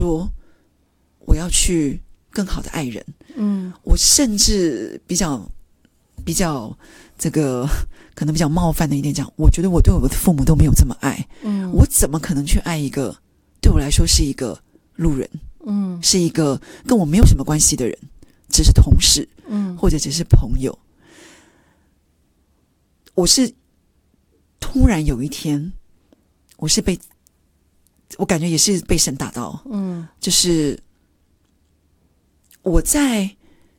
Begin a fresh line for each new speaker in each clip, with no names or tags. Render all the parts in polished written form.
说我要去更好的爱人。我甚至比较这个可能比较冒犯的一点讲，我觉得我对我的父母都没有这么爱。我怎么可能去爱一个对我来说是一个路人，是一个跟我没有什么关系的人，只是同事，或者只是朋友。我是突然有一天，我感觉也是被神打到，就是我在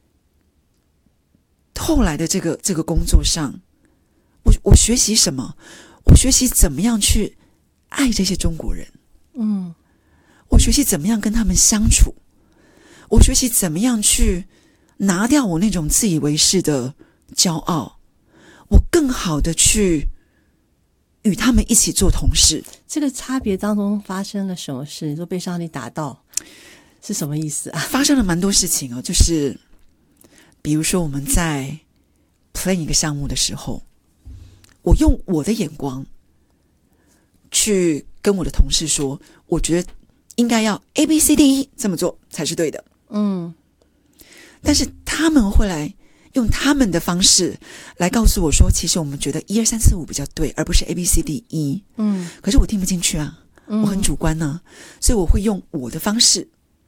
后来的这个工作上，我学习什么？我学习怎么样去爱这些中国人。我学习怎么样跟他们相处。我学习怎么样去拿掉我那种自以为是的骄傲。我更好的去与他们一起做同事。
这个差别当中发生了什么事？你说被上帝打到是什么意思啊？
发生了蛮多事情哦，就是比如说我们在 plan 一个项目的时候，我用我的眼光去跟我的同事说，我觉得应该要 ABCDE 这么做才是对的。但是他们会来用他们的方式来告诉我说，其实我们觉得1、2、3、4、5比较对，而不是 ABCDE。可是我听不进去啊，我很主观啊，所以我会用我的方式，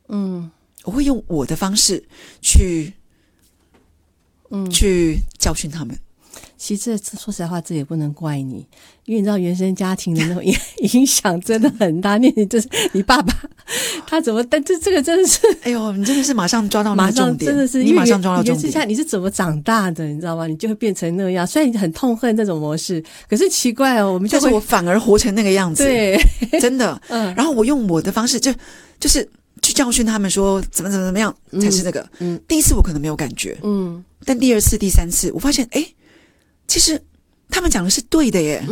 去教训他们。
其实说实在话，这也不能怪你，因为你知道原生家庭的那种影响真的很大。就是你爸爸他怎么，但这个真的是，
哎呦，你真的是马上抓到那个重点，
真的是
你马上抓到重点。
你是怎么长大的，你知道吗？你就会变成那样。虽然你很痛恨这种模式，可是奇怪哦，我们
就是我反而活成那个样子，
对，
真的。然后我用我的方式，就是去教训他们说怎么样才是那个。第一次我可能没有感觉，但第二次、第三次，我发现，哎。其实他们讲的是对的耶。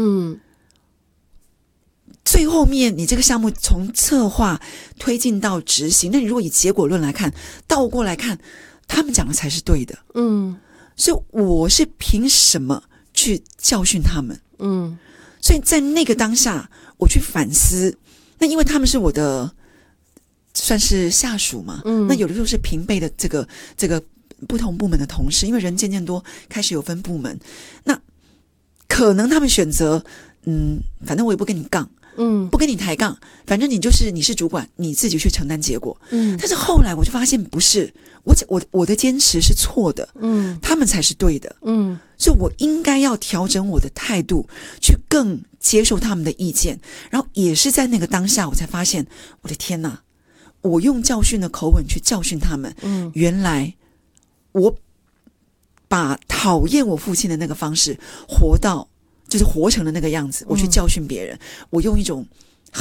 最后面你这个项目从策划推进到执行，那你如果以结果论来看，倒过来看，他们讲的才是对的。所以我是凭什么去教训他们？所以在那个当下我去反思，那因为他们是我的算是下属嘛，那有的时候是平辈的这个不同部门的同事，因为人渐渐多，开始有分部门，那可能他们选择反正我也不跟你杠，不跟你抬杠，反正你是主管，你自己去承担结果。但是后来我就发现不是，我的坚持是错的，他们才是对的，所以我应该要调整我的态度，去更接受他们的意见。然后也是在那个当下，我才发现，我的天哪，我用教训的口吻去教训他们，原来我把讨厌我父亲的那个方式就是活成了那个样子，我去教训别人。我用一种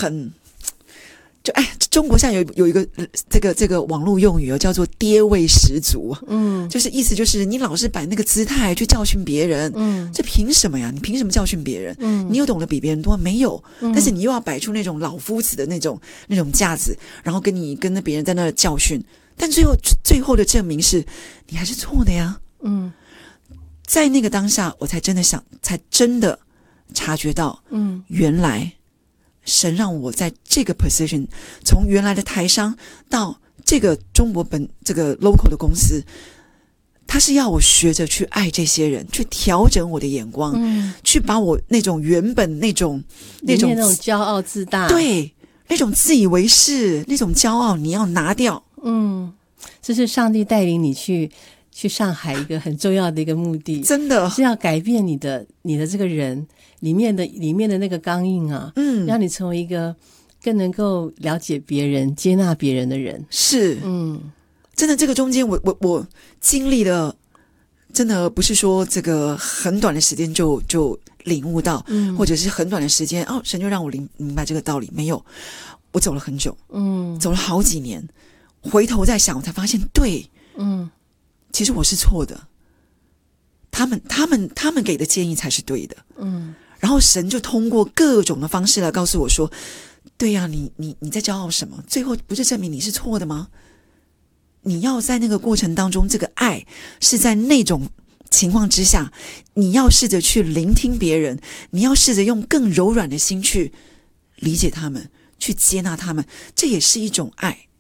中国现在有一个这个网络用语叫做爹味十足，就是意思就是你老是摆那个姿态去教训别人，这凭什么呀？你凭什么教训别人？你有懂得比别人多没有？但是你又要摆出那种老夫子的那种架子，然后跟那别人在那教训，但最后的证明是你还是错的呀。在那个当下，我才真的察觉到，原来神让我在这个 position， 从原来的台商到这个中国这个 local 的公司，他是要我学着去爱这些人，去调整我的眼光，去把我那种原本那种
骄傲自大，
对，那种自以为是，那种骄傲，你要拿掉。
这是上帝带领你去上海一个很重要的一个目的，
真的
是要改变你的这个人里面的那个刚硬啊，让你成为一个更能够了解别人、接纳别人的人。
是，真的，这个中间我经历了，真的不是说这个很短的时间就领悟到，或者是很短的时间神就让我明白这个道理，没有，我走了很久，走了好几年，回头再想，我才发现，对，其实我是错的，他们给的建议才是对的，然后神就通过各种的方式来告诉我说，对呀，你在骄傲什么？最后不是证明你是错的吗？你要在那个过程当中，这个爱是在那种情况之下，你要试着去聆听别人，你要试着用更柔软的心去理解他们， 去接纳他们，这也是一种爱。